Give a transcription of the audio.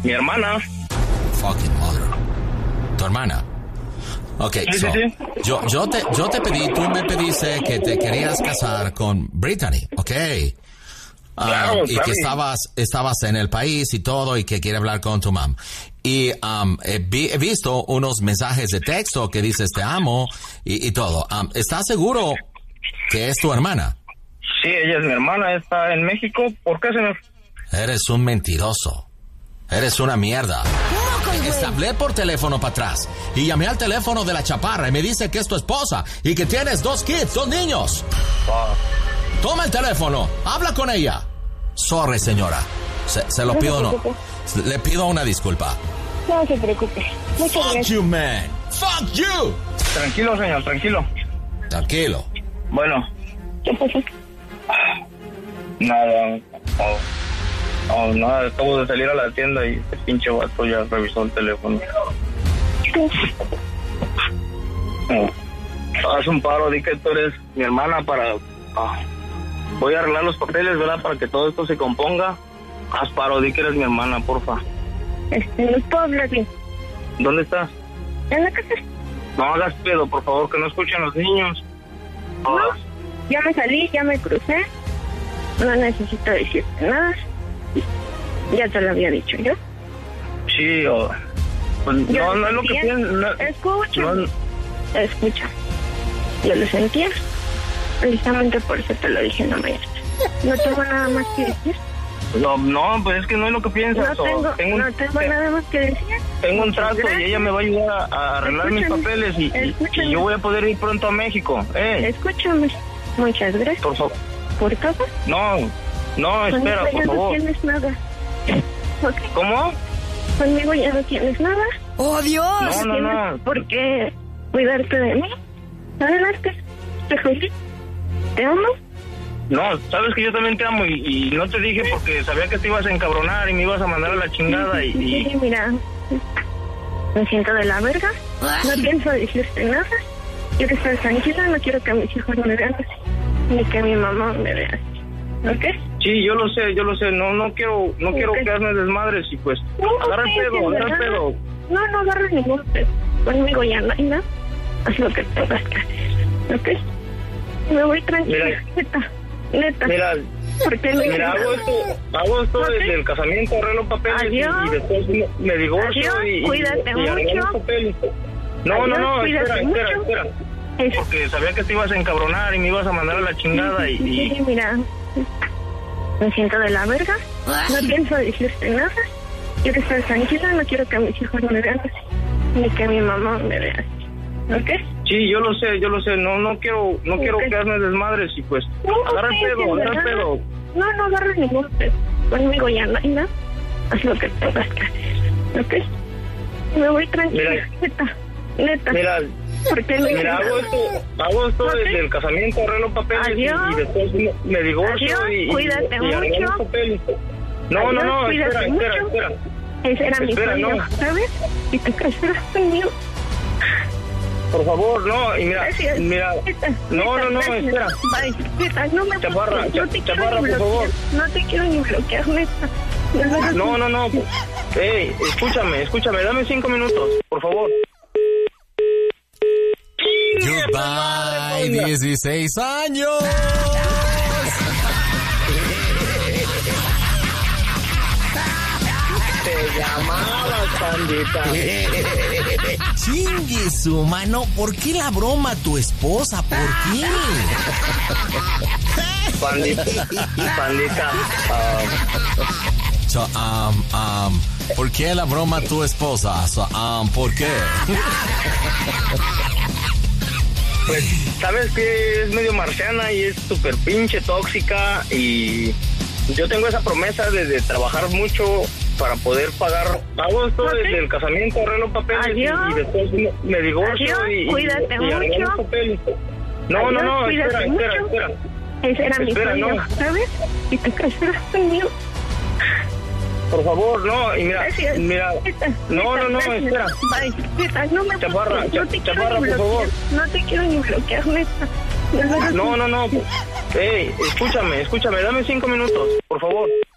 Mi hermana. Fucking mother. ¿Tu hermana? Ok, Sí, so, sí. yo te pedí, tú me pediste que te querías casar con Brittany, ok. Claro, y que estabas en el país y todo y que quiere hablar con tu mam. Y he visto unos mensajes de texto que dices te amo y todo. ¿Estás seguro que es tu hermana? Sí, ella es mi hermana, está en México. ¿Por qué, señor? Eres un mentiroso. Eres una mierda. Hablé por teléfono para atrás y llamé al teléfono de la chaparra y me dice que es tu esposa y que tienes 2 kids, 2 niños. Toma el teléfono, habla con ella. Sorry, señora. Se lo pido, no. Le pido una disculpa. No se preocupe. Muchas gracias. Fuck you, man. Fuck you. Tranquilo, señor, tranquilo. Tranquilo. Bueno. ¿Qué pasó? Nada. Nada, acabo de salir a la tienda y este pinche vato ya revisó el teléfono. Haz un paro, di que tú eres mi hermana para... voy a arreglar los papeles, ¿verdad? Para que todo esto se componga. Haz paro, di que eres mi hermana, porfa. No puedo hablar bien. ¿Dónde estás? ¿En la casa? No hagas pedo, por favor, que no escuchen los niños. No, ya me salí, ya me crucé. No necesito decirte nada. Ya te lo había dicho yo. Sí, pues no es lo que pienso. Escucha. Escucha. Yo lo sentía. Precisamente por eso te lo dije en la mañana. No tengo nada más que decir. No, pues es que no es lo que piensas. No tengo nada más que decir. Tengo un trato y ella me va a ayudar a arreglar mis papeles y yo voy a poder ir pronto a México. Escúchame. Muchas gracias. Por favor. ¿Por todo? No, espera, por favor. No tienes nada. ¿Okay? ¿Cómo? Conmigo ya no tienes nada. ¡Oh, Dios! No. ¿Por qué cuidarte de mí? Adelante. Te feliz. Te amo. No, sabes que yo también te amo y no te dije porque sabía que te ibas a encabronar y me ibas a mandar a la chingada Sí, mira. Me siento de la verga. No pienso decirte nada. Quiero estar tranquila. No quiero que mis hijos me vean así. Ni que mi mamá me vea así. ¿Ok? Sí, yo lo sé. No quiero quedarme desmadres y pues agarra el pedo. No agarres ningún pedo. Conmigo ya no hay nada. Haz lo que tengas que hacer. ¿Ok? Me voy tranquila. Neta. Mira, porque hago esto desde el casamiento, arreglo papeles y después me divorcio y cuídate mucho. Arreglo papeles. No, espera. Porque sabía que te ibas a encabronar y me ibas a mandar a la chingada Sí, mira. Me siento de la verga. No pienso decirte nada. Quiero estar tranquila. No quiero que mis hijos me vean así. Ni que mi mamá me vea así. ¿Ok? Sí, yo lo sé. No quiero quedarme desmadres y pues agarra el pedo. No agarres ningún pedo. Conmigo ya no hay nada. Haz lo que tengas que hacer. ¿Ok? Me voy tranquila. Neta. Porque hago esto desde el casamiento, arreglo papeles y después me divorcio y cuídate mucho. Arreglo papeles. No, espera. Ese era mi sueño, no. ¿sabes? Y te casaras conmigo. Por favor, no, y mira. No, espera. Bye. No me Chaparra, por favor. No te quiero ni bloquear, neta. No. Escúchame, dame 5 minutos, por favor. Goodbye, 16 años. Te llamabas, pandita. Chingue su mano, ¿por qué la broma a tu esposa? ¿Por qué? Pandita. ¿Por qué la broma a tu esposa? ¿Por qué? Pues, sabes que es medio marciana y es súper pinche tóxica y yo tengo esa promesa de trabajar mucho para poder pagar. Hago esto desde el casamiento, arreglo papeles y después me divorcio y cuídate arreglo los papeles. No, espera. Ese era mi sueño, ¿sabes? Y te casaras conmigo. Por favor, no, y mira. No, espera. Bye. No me Chaparra, por favor. No te quiero ni bloquear, neta. No. Escúchame, dame 5 minutos, por favor.